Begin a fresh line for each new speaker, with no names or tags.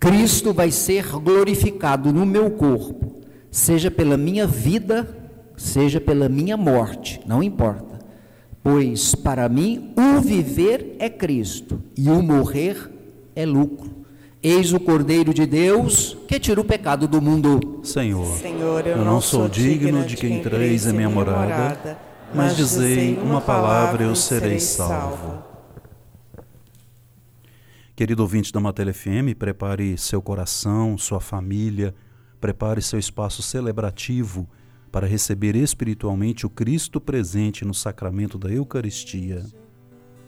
Cristo vai ser glorificado no meu corpo, seja pela minha vida, seja pela minha morte, não importa. Pois para mim o viver é Cristo e o morrer é lucro. Eis o Cordeiro de Deus que tira o pecado do mundo.
Senhor, eu não sou digno de que entreis em minha morada, mas dizei uma palavra e eu serei salvo. Querido ouvinte da Matéria FM, prepare seu coração, sua família, prepare seu espaço celebrativo para receber espiritualmente o Cristo presente no sacramento da Eucaristia.